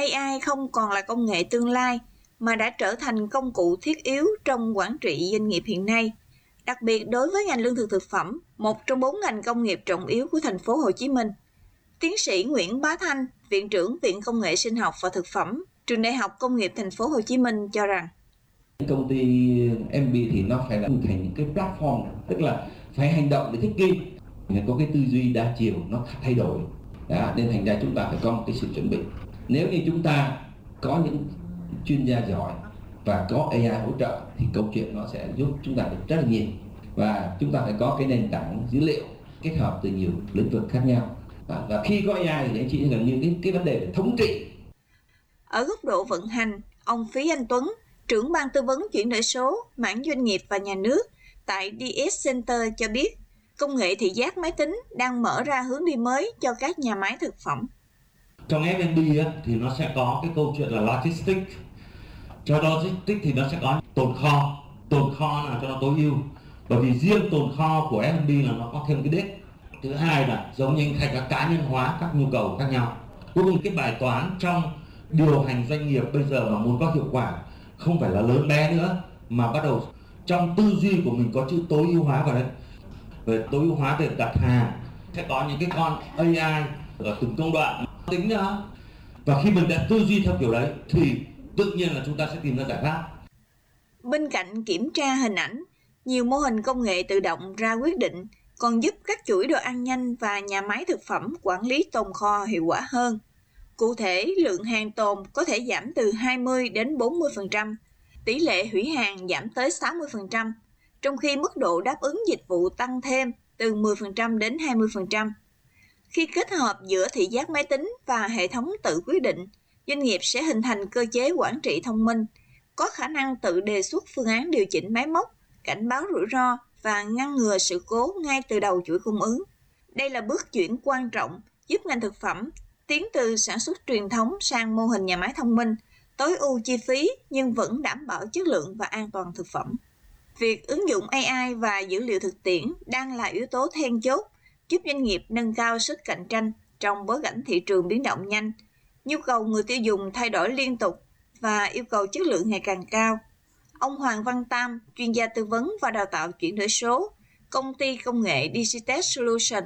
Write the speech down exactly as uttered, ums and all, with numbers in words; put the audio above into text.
a i không còn là công nghệ tương lai mà đã trở thành công cụ thiết yếu trong quản trị doanh nghiệp hiện nay, đặc biệt đối với ngành lương thực thực phẩm, một trong bốn ngành công nghiệp trọng yếu của thành phố Hồ Chí Minh. Tiến sĩ Nguyễn Bá Thanh, Viện trưởng Viện Công nghệ Sinh học và Thực phẩm, Trường Đại học Công nghiệp thành phố Hồ Chí Minh cho rằng công ty em bê thì nó phải là hình thành những cái platform, tức là phải hành động để thích nghi, có cái tư duy đa chiều nó thay đổi. Đó, nên thành ra chúng ta phải có một cái sự chuẩn bị. Nếu như chúng ta có những chuyên gia giỏi và có a i hỗ trợ thì câu chuyện nó sẽ giúp chúng ta được rất là nhiều. Và chúng ta phải có cái nền tảng dữ liệu kết hợp từ nhiều lĩnh vực khác nhau. Và, và khi có a i thì anh chị gần như cái, cái vấn đề về thống trị. Ở góc độ vận hành, ông Phí Anh Tuấn, trưởng ban tư vấn chuyển đổi số, mảng doanh nghiệp và nhà nước tại đê ét Center cho biết, công nghệ thị giác máy tính đang mở ra hướng đi mới cho các nhà máy thực phẩm. Trong ép and bê thì nó sẽ có cái câu chuyện là logistics. Cho logistics thì nó sẽ có tồn kho, tồn kho là cho nó tối ưu. Bởi vì riêng tồn kho của ép and bê là nó có thêm cái đích. Thứ hai là giống như thành các cá nhân hóa các nhu cầu khác nhau. Cuối cùng cái bài toán trong điều hành doanh nghiệp bây giờ mà muốn có hiệu quả không phải là lớn bé nữa, mà bắt đầu trong tư duy của mình có chữ tối ưu hóa vào đấy. Về tối ưu hóa về đặt hàng sẽ có những cái con a i ở từng công đoạn tính ra, và khi mình đã tư duy theo kiểu đấy thì tự nhiên là chúng ta sẽ tìm ra giải pháp. Bên cạnh kiểm tra hình ảnh, nhiều mô hình công nghệ tự động ra quyết định còn giúp các chuỗi đồ ăn nhanh và nhà máy thực phẩm quản lý tồn kho hiệu quả hơn. Cụ thể, lượng hàng tồn có thể giảm từ hai mươi đến bốn mươi phần trăm, tỷ lệ hủy hàng giảm tới sáu mươi phần trăm, trong khi mức độ đáp ứng dịch vụ tăng thêm từ mười phần trăm đến hai mươi phần trăm. Khi kết hợp giữa thị giác máy tính và hệ thống tự quyết định, doanh nghiệp sẽ hình thành cơ chế quản trị thông minh, có khả năng tự đề xuất phương án điều chỉnh máy móc, cảnh báo rủi ro và ngăn ngừa sự cố ngay từ đầu chuỗi cung ứng. Đây là bước chuyển quan trọng giúp ngành thực phẩm tiến từ sản xuất truyền thống sang mô hình nhà máy thông minh, tối ưu chi phí nhưng vẫn đảm bảo chất lượng và an toàn thực phẩm. Việc ứng dụng a i và dữ liệu thực tiễn đang là yếu tố then chốt giúp doanh nghiệp nâng cao sức cạnh tranh trong bối cảnh thị trường biến động nhanh, nhu cầu người tiêu dùng thay đổi liên tục và yêu cầu chất lượng ngày càng cao. Ông Hoàng Văn Tam, chuyên gia tư vấn và đào tạo chuyển đổi số, công ty công nghệ Digitech Solution